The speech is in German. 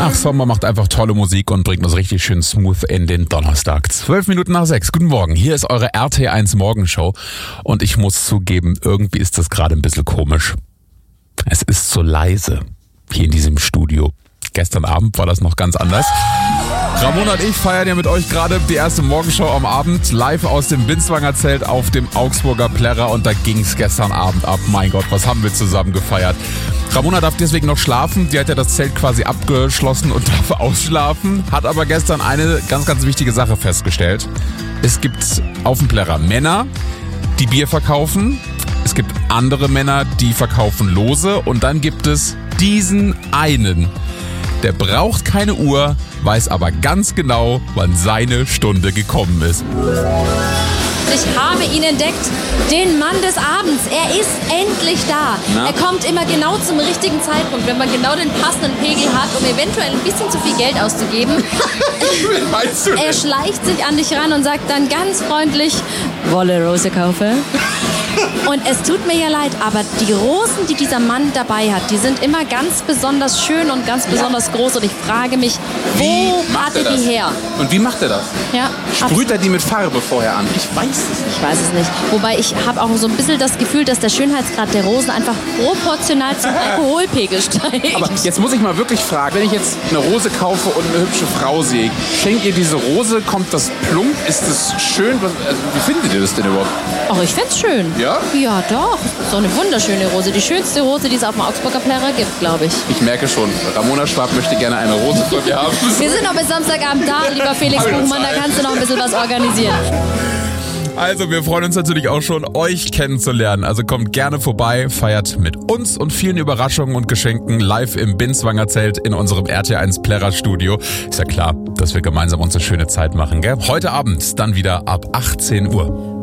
Ach, Sommer macht einfach tolle Musik und bringt uns richtig schön smooth in den Donnerstag. 12 Minuten nach 6. Guten Morgen. Hier ist eure RT1 Morgenshow. Und ich muss zugeben, irgendwie ist das gerade ein bisschen komisch. Es ist so leise hier in diesem Studio. Gestern Abend war das noch ganz anders. Ramona und ich feiern ja mit euch gerade die erste Morgenshow am Abend, live aus dem Binswanger Zelt auf dem Augsburger Plärrer, und da ging es gestern Abend ab. Mein Gott, was haben wir zusammen gefeiert. Ramona darf deswegen noch schlafen, die hat ja das Zelt quasi abgeschlossen und darf ausschlafen, hat aber gestern eine ganz, ganz wichtige Sache festgestellt. Es gibt auf dem Plärrer Männer, die Bier verkaufen, es gibt andere Männer, die verkaufen Lose, und dann gibt es diesen einen, der braucht keine Uhr, weiß aber ganz genau, wann seine Stunde gekommen ist. Ich habe ihn entdeckt, den Mann des Abends. Er ist endlich da. Na? Er kommt immer genau zum richtigen Zeitpunkt, wenn man genau den passenden Pegel hat, um eventuell ein bisschen zu viel Geld auszugeben. Wen meinst du denn? Er schleicht sich an dich ran und sagt dann ganz freundlich, Wolle Rose kaufe. Und es tut mir ja leid, aber die Rosen, die dieser Mann dabei hat, die sind immer ganz besonders schön und ganz besonders groß. Und ich frage mich, wo hat er die her? Und wie macht er das? Ja, Sprüht er die mit Farbe vorher an? Ich weiß es nicht. Ich weiß es nicht. Wobei ich habe auch so ein bisschen das Gefühl, dass der Schönheitsgrad der Rosen einfach proportional zum Alkoholpegel steigt. Aber jetzt muss ich mal wirklich fragen, wenn ich jetzt eine Rose kaufe und eine hübsche Frau sehe, schenkt ihr diese Rose, kommt das plump, ist das schön? Wie findet ihr das denn überhaupt? Ach, ich find's schön. Ja? Ja, doch. So eine wunderschöne Rose. Die schönste Rose, die es auf dem Augsburger Plärrer gibt, glaube ich. Ich merke schon, Ramona Schwab möchte gerne eine Rose von mir haben. Wir sind noch bis Samstagabend da, lieber Felix Buchmann. Da kannst du noch ein bisschen was organisieren. Also, wir freuen uns natürlich auch schon, euch kennenzulernen. Also kommt gerne vorbei, feiert mit uns und vielen Überraschungen und Geschenken live im Binswanger Zelt in unserem RT1 Plärrer Studio. Ist ja klar, dass wir gemeinsam uns eine schöne Zeit machen, gell? Heute Abend dann wieder ab 18 Uhr.